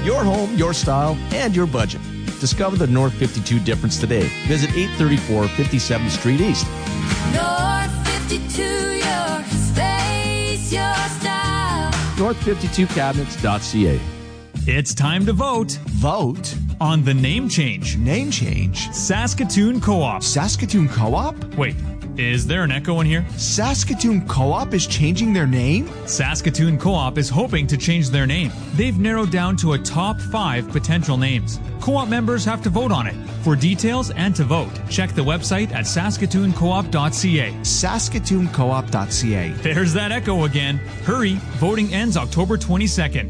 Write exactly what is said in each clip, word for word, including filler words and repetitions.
Your home, your style, and your budget. Discover the North fifty-two difference today. Visit eight thirty-four fifty-seventh Street East. North fifty-two, your space, your style. north fifty-two cabinets dot c a. It's time to vote. Vote? On the name change. Name change? Saskatoon Co-op. Saskatoon Co-op? Wait, is there an echo in here? Saskatoon Co-op is changing their name? Saskatoon Co-op is hoping to change their name. They've narrowed down to a top five potential names. Co-op members have to vote on it. For details and to vote, check the website at saskatoon co op dot c a. saskatoon co op dot c a. There's that echo again. Hurry, voting ends October twenty-second.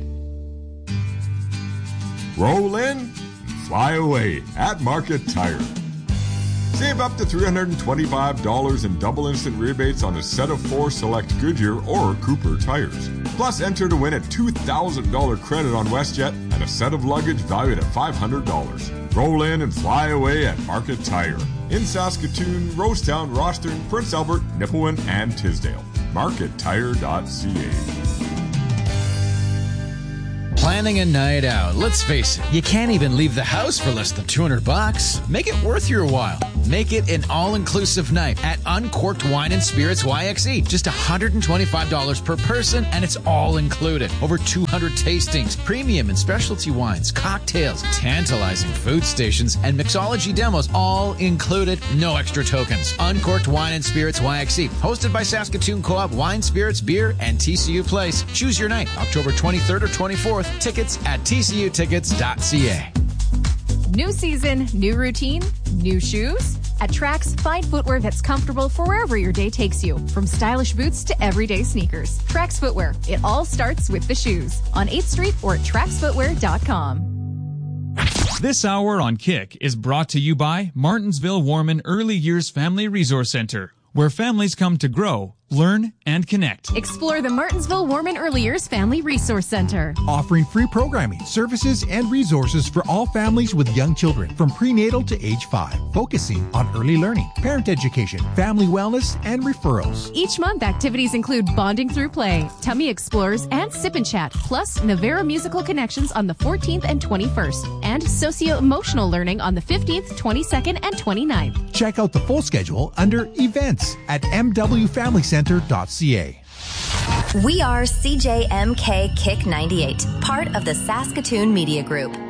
Roll in, fly away at Market Tire. Save up to three hundred twenty-five dollars in double instant rebates on a set of four select Goodyear or Cooper tires. Plus, enter to win a two thousand dollars credit on WestJet and a set of luggage valued at five hundred dollars. Roll in and fly away at Market Tire. In Saskatoon, Rosetown, Rostern, Prince Albert, Nipawin, and Tisdale. market tire dot c a. Planning a night out. Let's face it, you can't even leave the house for less than two hundred bucks. Make it worth your while. Make it an all-inclusive night at Uncorked Wine and Spirits Y X E. Just one hundred twenty-five dollars per person, and it's all included. Over two hundred tastings, premium and specialty wines, cocktails, tantalizing food stations, and mixology demos, all included. No extra tokens. Uncorked Wine and Spirits Y X E. Hosted by Saskatoon Co-op Wine, Spirits, Beer, and T C U Place. Choose your night, October twenty-third or twenty-fourth. Tickets at t c u tickets dot c a. New season, new routine, new shoes? At Trax, find footwear that's comfortable for wherever your day takes you. From stylish boots to everyday sneakers. Trax Footwear. It all starts with the shoes. On eighth Street or at trax footwear dot com. This hour on Kick is brought to you by Martensville Warman Early Years Family Resource Center, where families come to grow, learn, and connect. Explore the Martensville Warman Early Years Family Resource Center. Offering free programming, services, and resources for all families with young children from prenatal to age five. Focusing on early learning, parent education, family wellness, and referrals. Each month, activities include bonding through play, tummy explorers, and sip and chat, plus Navera musical connections on the fourteenth and twenty-first, and socio-emotional learning on the fifteenth, twenty-second, and twenty-ninth. Check out the full schedule under events at m w family center dot c a. We are C J M K Kick ninety-eight, part of the Saskatoon Media Group.